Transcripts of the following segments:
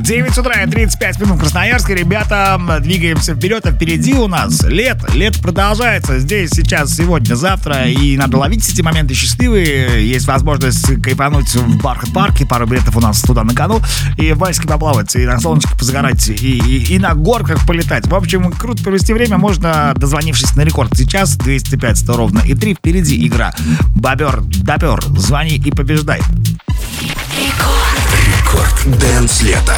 9 утра и 35 минут в Красноярске. Ребята, двигаемся вперед, а впереди у нас лето. Лето продолжается здесь, сейчас, сегодня, завтра. И надо ловить эти моменты счастливые. Есть возможность кайфануть в Бархат-парке. Пару билетов у нас туда на кону. И в Балтике поплавать, и на солнышке позагорать, и на горках полетать. В общем, круто провести время можно, дозвонившись на рекорд. Сейчас 205-100 ровно и 3. Впереди игра «Бобер допер». Звони и побеждай. Рекорд Дэнс лето.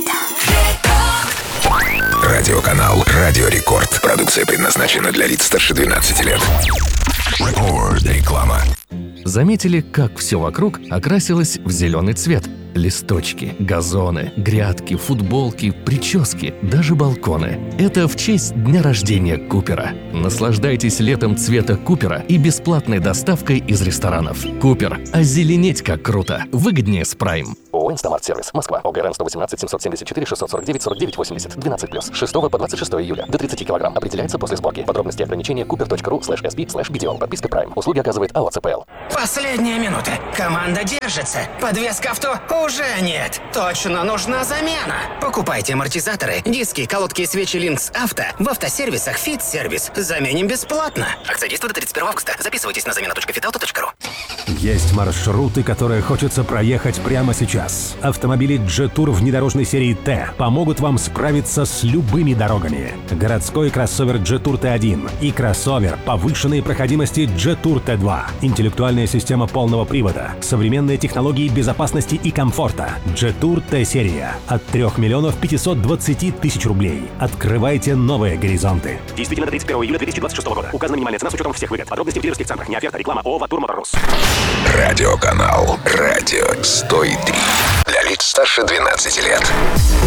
Радиоканал Радио Рекорд. Продукция предназначена для лиц старше 12 лет. Реклама. Заметили, как все вокруг окрасилось в зеленый цвет? Листочки, газоны, грядки, футболки, прически, даже балконы. Это в честь дня рождения Купера. Наслаждайтесь летом цвета Купера и бесплатной доставкой из ресторанов. Купер. Озеленеть как круто. Выгоднее с Prime. ООО «Инстамарт-сервис», Москва, ОГРН 118 774 649 49 80, 12+, 6 по 26 июля, до 30 килограмм, определяется после сборки. Подробности и ограничения cooper.ru/sb/BTO, подписка Prime. Услуги оказывает АО ЦПЛ. Последняя минута. Команда держится. Подвеска авто уже нет. Точно нужна замена. Покупайте амортизаторы, диски, колодки, свечи Lynx Авто в автосервисах Fit Service. Заменим бесплатно. Акция действует до 31 августа. Записывайтесь на замена.fitauto.ru. Есть маршруты, которые хочется проехать прямо сейчас. Автомобили Jetour внедорожной серии Т помогут вам справиться с любыми дорогами. Городской кроссовер Jetour T1 и кроссовер повышенной проходимости Jetour T2. Интеллектуальная система полного привода, современные технологии безопасности и комфорта. Jetour T-серия от 3 миллионов 520 тысяч рублей. Открывайте новые горизонты. Действительно до 31 июля 2026 года. Указана минимальная цена с учетом всех выгод. Подробности в дилерских центрах. Не оферта. Реклама ООО «Ватур Моторус». Радиоканал Радио 103. Для лиц старше 12 лет.